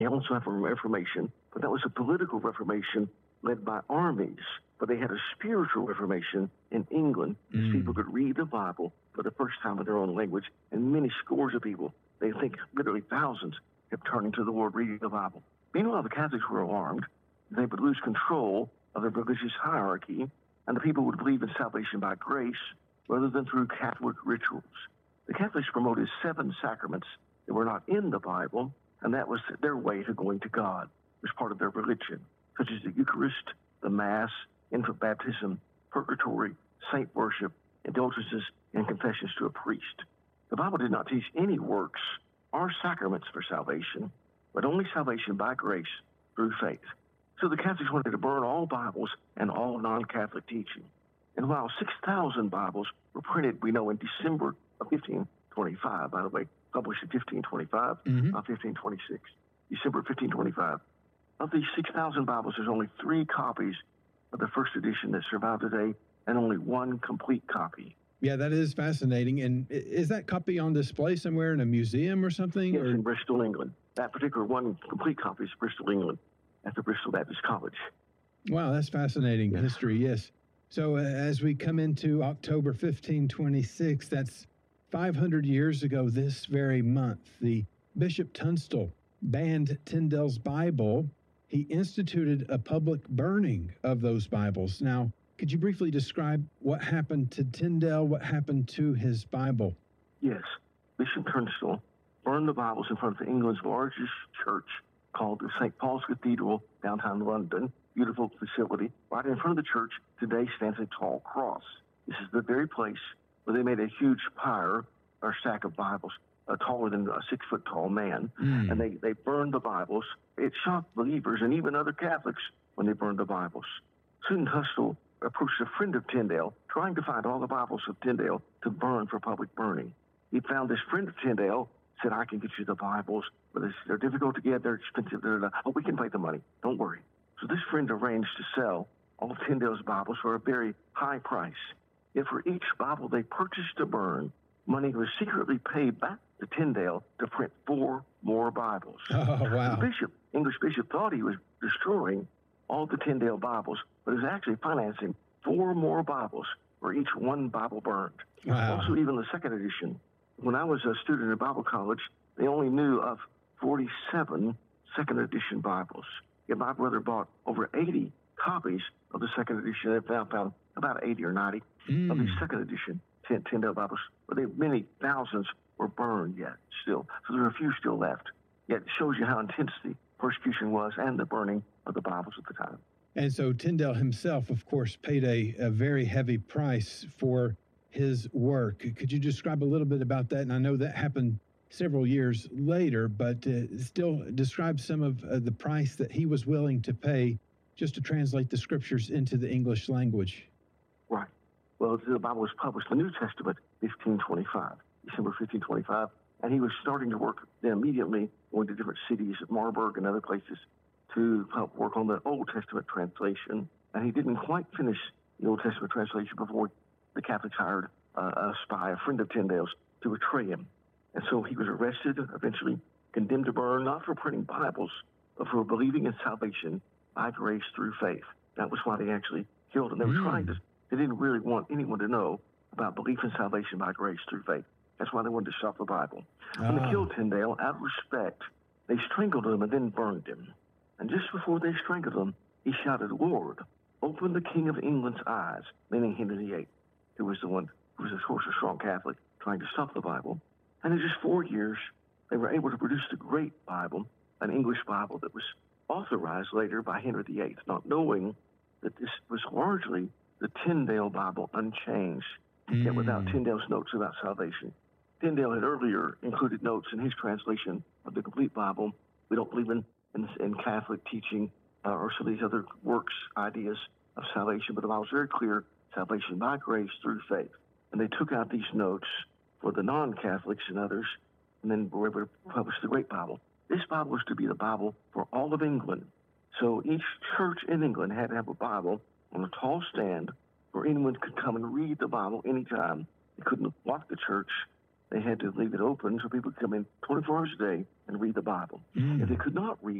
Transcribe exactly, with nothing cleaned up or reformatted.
They also have a Reformation, but that was a political Reformation led by armies. But they had a spiritual Reformation in England. Mm. People could read the Bible for the first time in their own language, and many scores of people, they think literally thousands, have turned to the Lord reading the Bible. Meanwhile, the Catholics were alarmed. They would lose control of their religious hierarchy, and the people would believe in salvation by grace rather than through Catholic rituals. The Catholics promoted seven sacraments that were not in the Bible, and that was their way to going to God. It was part of their religion, such as the Eucharist, the Mass, infant baptism, purgatory, saint worship, indulgences, and confessions to a priest. The Bible did not teach any works or sacraments for salvation, but only salvation by grace through faith. So the Catholics wanted to burn all Bibles and all non-Catholic teaching. And while six thousand Bibles were printed, we know, in December of fifteen twenty-five, by the way, published in fifteen twenty-five, mm-hmm. not fifteen twenty-six, December fifteen twenty-five. Of these six thousand Bibles, there's only three copies of the first edition that survive today, and only one complete copy. Yeah, that is fascinating. And is that copy on display somewhere in a museum or something? Yes, or? in Bristol, England. That particular one complete copy is Bristol, England, at the Bristol Baptist College. Wow, that's fascinating yes. history, yes. So uh, as we come into October fifteen twenty-six, that's five hundred years ago this very month, the Bishop Tunstall banned Tyndale's Bible. He instituted a public burning of those Bibles. Now, could you briefly describe what happened to Tyndale, what happened to his Bible? Yes. Bishop Tunstall burned the Bibles in front of England's largest church called the Saint Paul's Cathedral, downtown London. Beautiful facility. Right in front of the church today stands a tall cross. This is the very place where they made a huge pyre or stack of Bibles, uh, taller than a six-foot-tall man, mm. and they, they burned the Bibles. It shocked believers and even other Catholics when they burned the Bibles. Soon Tunstall approached a friend of Tyndale, trying to find all the Bibles of Tyndale to burn for public burning. He found this friend of Tyndale, said, I can get you the Bibles, but they're difficult to get, they're expensive. They're not, oh, we can pay the money, don't worry. So this friend arranged to sell all of Tyndale's Bibles for a very high price. Yet for each Bible they purchased to burn, money was secretly paid back to Tyndale to print four more Bibles. Oh, wow. The bishop, English bishop, thought he was destroying all the Tyndale Bibles, but was actually financing four more Bibles for each one Bible burned. Wow. Also, even the second edition. When I was a student at Bible college, they only knew of forty-seven second edition Bibles. Yet my brother bought over eighty copies of the second edition. They found, found about eighty or ninety mm. of these second edition Tyndale Bibles. But they, many thousands were burned yet still. So there are a few still left. Yet it shows you how intense the persecution was and the burning of the Bibles at the time. And so Tyndale himself, of course, paid a, a very heavy price for his work. Could you describe a little bit about that? And I know that happened several years later, but uh, still describe some of uh, the price that he was willing to pay just to translate the scriptures into the English language. Right. Well, the Bible was published, the New Testament, fifteen twenty-five, December fifteen twenty-five, and he was starting to work then immediately, going to different cities at Marburg and other places to help work on the Old Testament translation. And he didn't quite finish the Old Testament translation before the Catholics hired uh, a spy, a friend of Tyndale's, to betray him. And so he was arrested, eventually condemned to burn, not for printing Bibles, but for believing in salvation by grace through faith. That was why they actually killed him. They were mm. trying to, they didn't really want anyone to know about belief in salvation by grace through faith. That's why they wanted to stop the Bible. Oh. When they killed Tyndale, out of respect, they strangled him and then burned him. And just before they strangled him, he shouted, Lord, open the King of England's eyes, meaning Henry the Eighth, who was the one who was, of course, a strong Catholic, trying to stop the Bible. And in just four years, they were able to produce the Great Bible, an English Bible that was authorized later by Henry the Eighth, not knowing that this was largely the Tyndale Bible unchanged, mm. yet without Tyndale's notes about salvation. Tyndale had earlier included notes in his translation of the complete Bible. We don't believe in, in, in Catholic teaching uh, or some of these other works, ideas of salvation, but the Bible was very clear, salvation by grace through faith. And they took out these notes for the non-Catholics and others, and then were able to publish the Great Bible. This Bible was to be the Bible for all of England. So each church in England had to have a Bible on a tall stand where anyone could come and read the Bible anytime. They couldn't lock the church. they had to leave it open so people could come in twenty-four hours a day and read the Bible. Mm. If they could not read